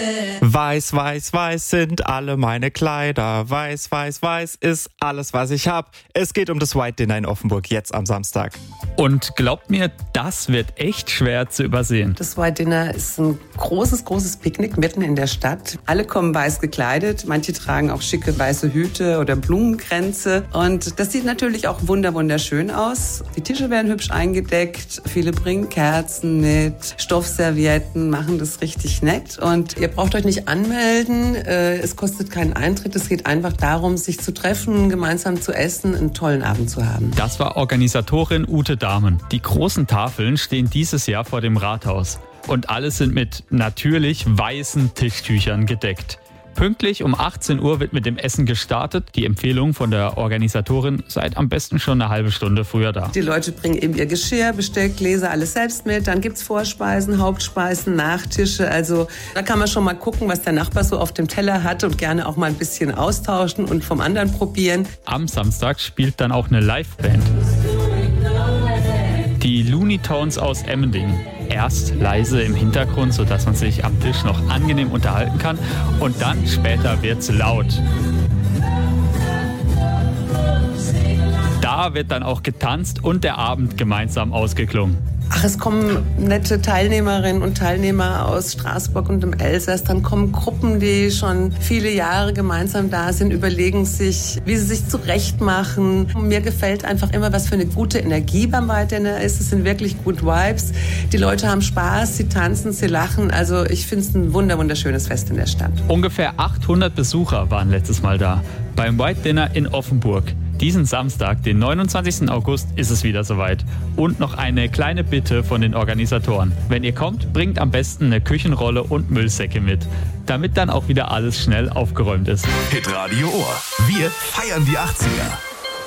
Weiß, weiß, weiß sind alle meine Kleider. Weiß, weiß, weiß ist alles, was ich hab. Es geht um das White Dinner in Offenburg jetzt am Samstag. Und glaubt mir, das wird echt schwer zu übersehen. Das White Dinner ist ein großes Picknick mitten in der Stadt. Alle kommen weiß gekleidet. Manche tragen auch schicke weiße Hüte oder Blumenkränze. Und das sieht natürlich auch wunderschön aus. Die Tische werden hübsch eingedeckt. Viele bringen Kerzen mit, Stoffservietten, machen das richtig nett. Und ihr braucht euch nicht anmelden. Es kostet keinen Eintritt. Es geht einfach darum, sich zu treffen, gemeinsam zu essen, einen tollen Abend zu haben. Das war Organisatorin Ute Dahmen. Die großen Tafeln stehen dieses Jahr vor dem Rathaus. Und alle sind mit natürlich weißen Tischtüchern gedeckt. Pünktlich um 18 Uhr wird mit dem Essen gestartet. Die Empfehlung von der Organisatorin: seid am besten schon eine halbe Stunde früher da. Die Leute bringen eben ihr Geschirr, Besteck, Gläser, alles selbst mit. Dann gibt's Vorspeisen, Hauptspeisen, Nachtische. Also da kann man schon mal gucken, was der Nachbar so auf dem Teller hat und gerne auch mal ein bisschen austauschen und vom anderen probieren. Am Samstag spielt dann auch eine Liveband. Die Looney Tunes aus Emmendingen. Erst leise im Hintergrund, sodass man sich am Tisch noch angenehm unterhalten kann. Und dann später wird's laut. Da wird dann auch getanzt und der Abend gemeinsam ausgeklungen. Ach, es kommen nette Teilnehmerinnen und Teilnehmer aus Straßburg und dem Elsass. Dann kommen Gruppen, die schon viele Jahre gemeinsam da sind, überlegen sich, wie sie sich zurechtmachen. Mir gefällt einfach immer, was für eine gute Energie beim White Dinner ist. Es sind wirklich Good Vibes. Die Leute haben Spaß, sie tanzen, sie lachen. Also ich finde es ein wunderschönes Fest in der Stadt. Ungefähr 800 Besucher waren letztes Mal da. Beim White Dinner in Offenburg. Diesen Samstag, den 29. August, ist es wieder soweit. Und noch eine kleine Bitte von den Organisatoren. Wenn ihr kommt, bringt am besten eine Küchenrolle und Müllsäcke mit. Damit dann auch wieder alles schnell aufgeräumt ist. Hitradio Ohr. Wir feiern die 80er.